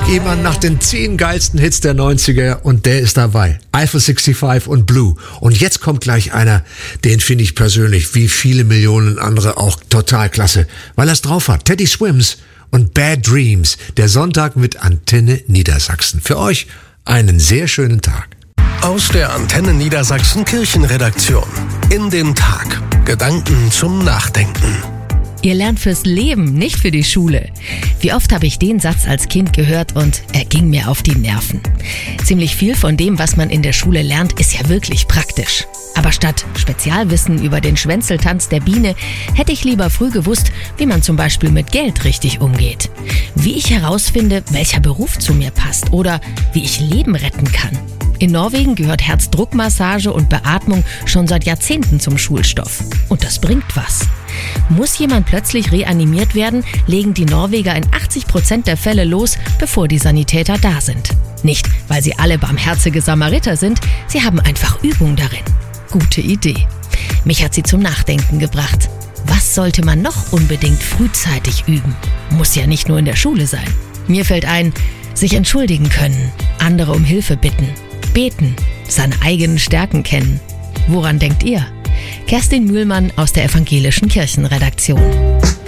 Jemand nach den 10 geilsten Hits der 90er und der ist dabei. Eiffel 65 und Blue. Und jetzt kommt gleich einer, den finde ich persönlich, wie viele Millionen andere auch total klasse, weil er es drauf hat. Teddy Swims und Bad Dreams. Der Sonntag mit Antenne Niedersachsen. Für euch einen sehr schönen Tag. Aus der Antenne Niedersachsen Kirchenredaktion. In den Tag. Gedanken zum Nachdenken. Ihr lernt fürs Leben, nicht für die Schule. Wie oft habe ich den Satz als Kind gehört und er ging mir auf die Nerven. Ziemlich viel von dem, was man in der Schule lernt, ist ja wirklich praktisch. Aber statt Spezialwissen über den Schwänzeltanz der Biene, hätte ich lieber früh gewusst, wie man zum Beispiel mit Geld richtig umgeht. Wie ich herausfinde, welcher Beruf zu mir passt oder wie ich Leben retten kann. In Norwegen gehört Herzdruckmassage und Beatmung schon seit Jahrzehnten zum Schulstoff. Und das bringt was. Muss jemand plötzlich reanimiert werden, legen die Norweger in 80% der Fälle los, bevor die Sanitäter da sind. Nicht, weil sie alle barmherzige Samariter sind, sie haben einfach Übung darin. Gute Idee. Mich hat sie zum Nachdenken gebracht. Was sollte man noch unbedingt frühzeitig üben? Muss ja nicht nur in der Schule sein. Mir fällt ein, sich entschuldigen können, andere um Hilfe bitten, beten, seine eigenen Stärken kennen. Woran denkt ihr? Kerstin Mühlmann aus der Evangelischen Kirchenredaktion.